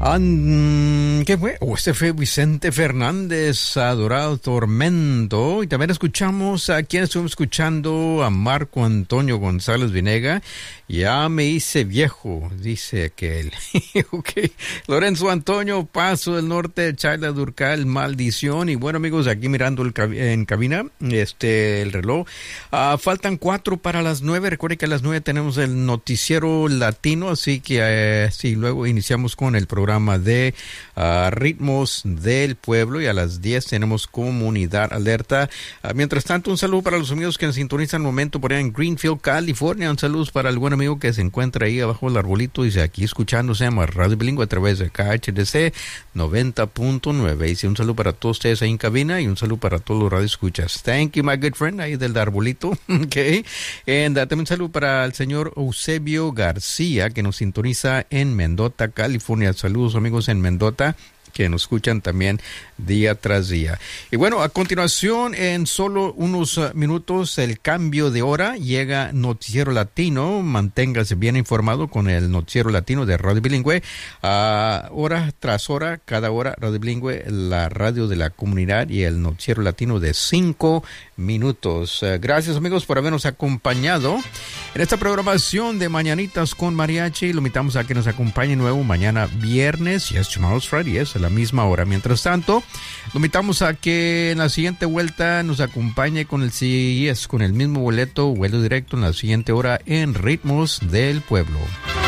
¿Qué fue? Este fue Vicente Fernández, Adorado Tormento. Y también escuchamos a quien estuvimos escuchando, a Marco Antonio González Vinega. Ya me hice viejo, dice aquel. Okay. Lorenzo Antonio, Paso del Norte, Chayla Durcal, Maldición. Y bueno, amigos, aquí mirando en cabina, el reloj. Faltan 4 para las 9. Recuerden que a las 9 tenemos el noticiero latino, así que sí, luego iniciamos con el programa de Ritmos del Pueblo, y a las 10 tenemos Comunidad Alerta. Mientras tanto, un saludo para los amigos que nos sintonizan al momento por allá en Greenfield, California. Un saludo para el buen amigo que se encuentra ahí abajo del arbolito, dice aquí escuchando, se llama Radio Bilingüe a través de KHDC 90.9. Y sí, un saludo para todos ustedes ahí en cabina, y un saludo para todos los radioescuchas. Thank you, my good friend, ahí del arbolito. Okay. And también un saludo para el señor Eusebio García, que nos sintoniza en Mendota, California. Saludos, amigos en Mendota, que nos escuchan también día tras día. Y bueno, a continuación, en solo unos minutos, el cambio de hora, llega Noticiero Latino. Manténgase bien informado con el Noticiero Latino de Radio Bilingüe. Hora tras hora, cada hora, Radio Bilingüe, la radio de la comunidad, y el Noticiero Latino de 5 minutos. Gracias, amigos, por habernos acompañado en esta programación de Mañanitas con Mariachi. Lo invitamos a que nos acompañe nuevo mañana viernes. Yes, tomorrow's Friday, a la misma hora. Mientras tanto, lo invitamos a que en la siguiente vuelta nos acompañe con el mismo vuelo directo en la siguiente hora en Ritmos del Pueblo.